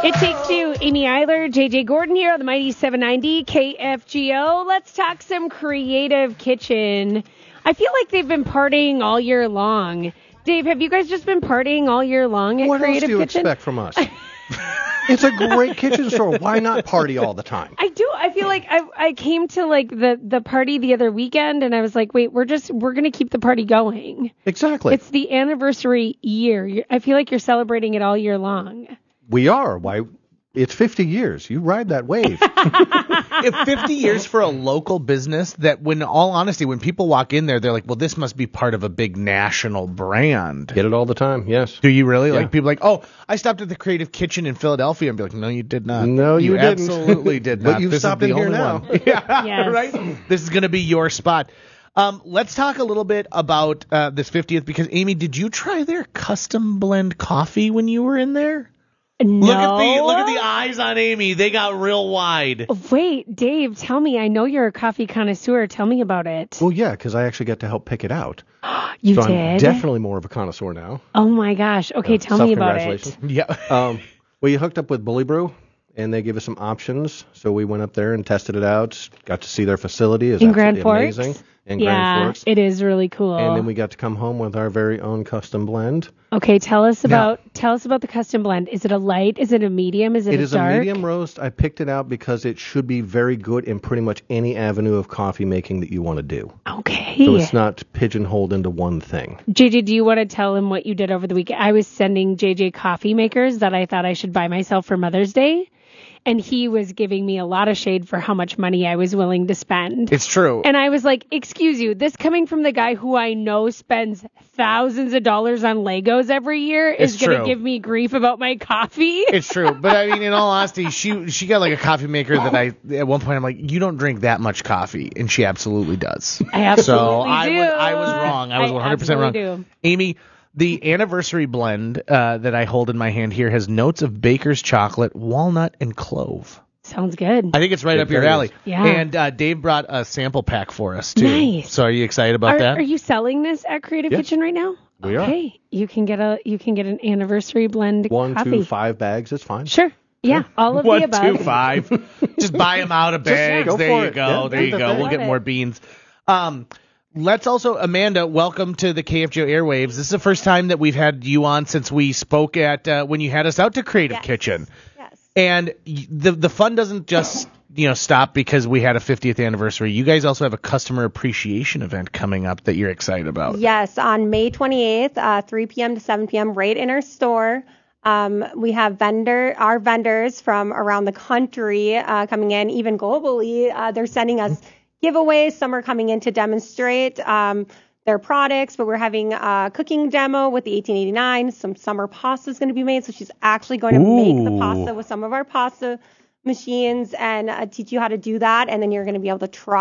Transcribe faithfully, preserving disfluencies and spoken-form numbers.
It Takes Two, Amy Eiler, J J Gordon here on the Mighty seven ninety K F G O. Let's talk some Creative Kitchen. I feel like they've been partying all year long. Dave, have you guys just been partying all year long at what Creative Kitchen? What else do you expect from us? It's a great kitchen store. Why not party all the time? I do. I feel like I I came to like the, the party the other weekend and I was like, wait, we're just we're gonna keep the party going. Exactly. It's the anniversary year. You're, I feel like you're celebrating it all year long. We are. Why? It's fifty years. You ride that wave. If fifty years for a local business that, when all honesty, when people walk in there, they're like, well, this must be part of a big national brand. Get it all the time, yes. Do you really? Yeah. Like, people like, oh, I stopped at the Creative Kitchen in Philadelphia, and be like, no, you did not. No, you, you didn't. absolutely did not. But you've this stopped is the in here only now. One. Yeah, Yes. right? This is going to be your spot. Um, let's talk a little bit about uh, this fiftieth, because, Amy, did you try their custom blend coffee when you were in there? No. Look at the look at the eyes on Amy. They got real wide. Wait, Dave, tell me. I know you're a coffee connoisseur. Tell me about it. Well, yeah, because I actually got to help pick it out. You so did? I'm definitely more of a connoisseur now. Oh, my gosh. Okay, Uh, tell me about it. Self-congratulations. Yeah. Um, we hooked up with Bully Brew, and they gave us some options. So we went up there and tested it out. Got to see their facility. It's In Grand absolutely Forks? amazing. In yeah, Grand Forks. it is really cool. And then we got to come home with our very own custom blend. Okay, tell us Now- about tell us about the custom blend. Is it a light? Is it a medium? Is it, It a is dark? a medium roast. I picked it out because it should be very good in pretty much any avenue of coffee making that you want to do. Okay. So it's not pigeonholed into one thing. J J, do you want to tell him what you did over the weekend? I was sending J J coffee makers that I thought I should buy myself for Mother's Day. And he was giving me a lot of shade for how much money I was willing to spend. It's true. And I was like, excuse you, this coming from the guy who I know spends thousands of dollars on Legos every year is It's going to true. give me grief about my coffee. It's true, but I mean, in all honesty, she she got like a coffee maker that I at one point I'm like, you don't drink that much coffee, and she absolutely does. I absolutely so I do. was I was wrong. I was I one hundred percent wrong. absolutely do. Amy, the anniversary blend uh, that I hold in my hand here has notes of baker's chocolate, walnut, and clove. Sounds good. I think it's right It up your very alley. is. Yeah. And uh, Dave brought a sample pack for us too. Nice. So are you excited about Are, that? are you selling this at Creative Yes. Kitchen right now? We are. Okay, you can get a you can get an anniversary blend One, coffee. two, five bags is fine. Sure. Yeah, all of the One, above. two, five. Just buy them out of bags. go there for you it. go. Yeah, there you that's go. the We'll thing. get Love more it. beans. Um, let's also, Amanda, welcome to the K F G O airwaves. This is the first time that we've had you on since we spoke at uh, when you had us out to Creative Yes. Kitchen. Yes. And y- the the fun doesn't just you know stop because we had a fiftieth anniversary. You guys also have a customer appreciation event coming up that you're excited about. Yes, on May twenty-eighth, uh, three p.m. to seven p.m. right in our store. Um, we have vendor our vendors from around the country uh, coming in, even globally. Uh, they're sending us giveaways. Some are coming in to demonstrate um, their products, but we're having a cooking demo with the eighteen eighty-nine. Some summer pasta is going to be made, so she's actually going to make the Ooh. pasta with some of our pasta machines and uh, teach you how to do that, and then you're going to be able to try